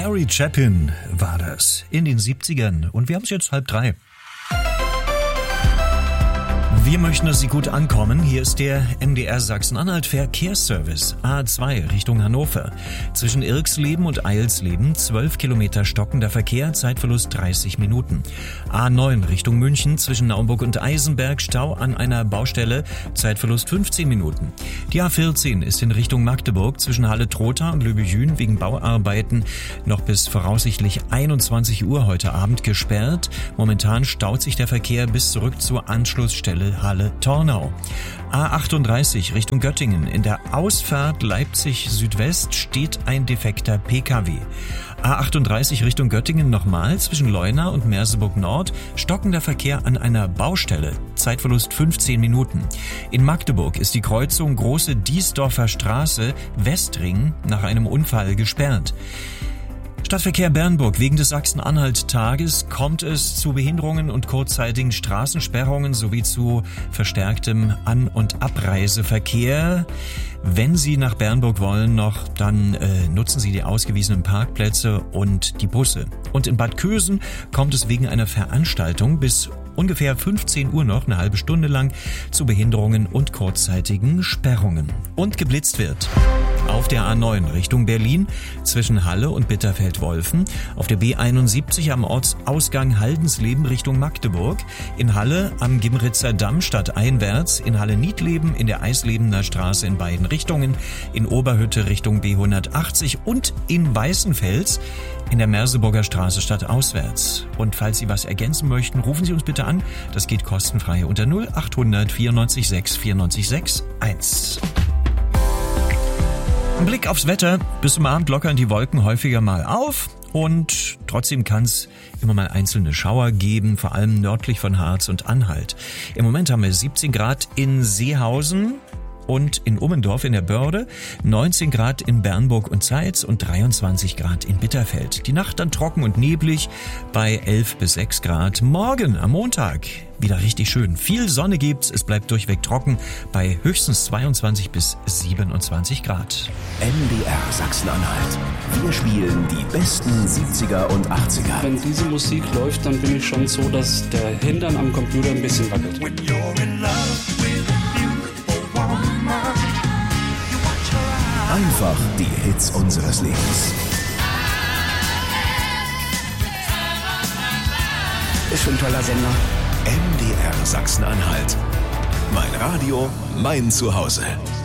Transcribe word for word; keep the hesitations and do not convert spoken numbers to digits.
Harry Chapin war das in den siebzigern und wir haben es jetzt halb drei. Wir möchten, dass Sie gut ankommen. Hier ist der M D R Sachsen-Anhalt Verkehrsservice. A zwei Richtung Hannover. Zwischen Irxleben und Eilsleben zwölf Kilometer stockender Verkehr, Zeitverlust dreißig Minuten. A neun Richtung München zwischen Naumburg und Eisenberg, Stau an einer Baustelle, Zeitverlust fünfzehn Minuten. Die A vierzehn ist in Richtung Magdeburg zwischen Halle-Trotha und Löbejün wegen Bauarbeiten noch bis voraussichtlich einundzwanzig Uhr heute Abend gesperrt. Momentan staut sich der Verkehr bis zurück zur Anschlussstelle Halle-Tornau. A achtunddreißig Richtung Göttingen. In der Ausfahrt Leipzig Südwest steht ein defekter P K W. A achtunddreißig Richtung Göttingen nochmal zwischen Leuna und Merseburg Nord. Stockender Verkehr an einer Baustelle. Zeitverlust fünfzehn Minuten. In Magdeburg ist die Kreuzung Große Diesdorfer Straße Westring nach einem Unfall gesperrt. Stadtverkehr Bernburg. Wegen des Sachsen-Anhalt-Tages kommt es zu Behinderungen und kurzzeitigen Straßensperrungen sowie zu verstärktem An- und Abreiseverkehr. Wenn Sie nach Bernburg wollen noch, dann äh, nutzen Sie die ausgewiesenen Parkplätze und die Busse. Und in Bad Kösen kommt es wegen einer Veranstaltung bis ungefähr fünfzehn Uhr noch, eine halbe Stunde lang, zu Behinderungen und kurzzeitigen Sperrungen. Und geblitzt wird auf der A neun Richtung Berlin zwischen Halle und Bitterfeld-Wolfen, auf der B einundsiebzig am Ortsausgang Haldensleben Richtung Magdeburg, in Halle am Gimritzer Damm stadteinwärts, in Halle-Niedleben in der Eislebener Straße in beiden Richtungen, in Oberhütte Richtung B hundertachtzig und in Weißenfels in der Merseburger Straße stadtauswärts. Und falls Sie was ergänzen möchten, rufen Sie uns bitte an. Das geht kostenfrei unter null achthundert vierundneunzig sechs vierundneunzig sechs eins. Ein Blick aufs Wetter. Bis zum Abend lockern die Wolken häufiger mal auf. Und trotzdem kann es immer mal einzelne Schauer geben, vor allem nördlich von Harz und Anhalt. Im Moment haben wir siebzehn Grad in Seehausen und in Ummendorf in der Börde, neunzehn Grad in Bernburg und Zeitz und dreiundzwanzig Grad in Bitterfeld. Die Nacht dann trocken und neblig bei elf bis sechs Grad. Morgen am Montag wieder richtig schön. Viel Sonne gibt's, es bleibt durchweg trocken bei höchstens zweiundzwanzig bis siebenundzwanzig Grad. M D R Sachsen-Anhalt. Wir spielen die besten siebziger und achtziger. Wenn diese Musik läuft, dann bin ich schon so, dass der Hintern am Computer ein bisschen wackelt. When you're in love with a beautiful woman, you watch her eyes. Einfach die Hits unseres Lebens. Ist schon ein toller Sender. M D R Sachsen-Anhalt. Mein Radio, mein Zuhause.